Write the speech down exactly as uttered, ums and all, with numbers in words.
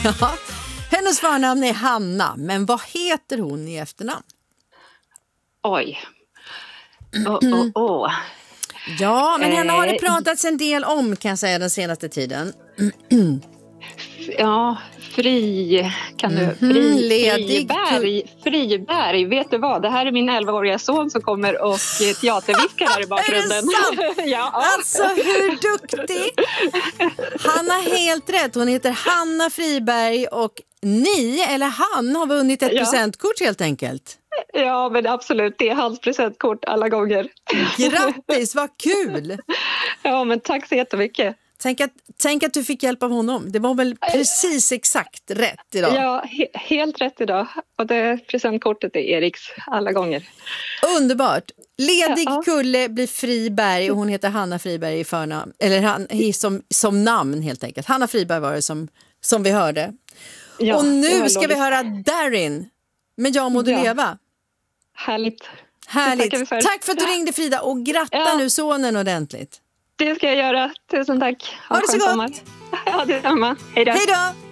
Ja. Hennes förnamn är Hanna, men vad heter hon i efternamn? Oj. Åh, åh, åh. Ja, men henne har det Eh, pratats en del om, kan jag säga, den senaste tiden. Ja, Fri, kan du, Mhm, fri, ledig Friberg, Friberg, vet du vad? Det här är min elvaåriga son som kommer och eh, teaterviskar här i bakgrunden. Är det sant? Ja. Alltså, hur duktig? Han har helt rätt. Hon heter Hanna Friberg och ni, eller han, har vunnit ett Ja. presentkort helt enkelt. Ja, men absolut, det är hans presentkort alla gånger. Grattis, vad kul! Ja, men tack så jättemycket. Tänk att, tänk att du fick hjälp av honom. Det var väl precis exakt rätt idag. Ja, he- helt rätt idag. Och det presentkortet är Eriks alla gånger. Underbart. Ledig Ja. kulle blir Friberg och hon heter Hanna Friberg i förnamn. Eller han, i som, som namn helt enkelt. Hanna Friberg var det som, som vi hörde. Ja, och det nu var ska vi logiskt. höra Darin med Jag må du Ja. leva. Härligt. Härligt. tackar vi för. Tack för att du ringde, Frida, och gratta Ja. nu sonen ordentligt. Det ska jag göra. Tusen tack. Ha det så skön gott. sommar. Ja, detsamma. Hej då. Hej då!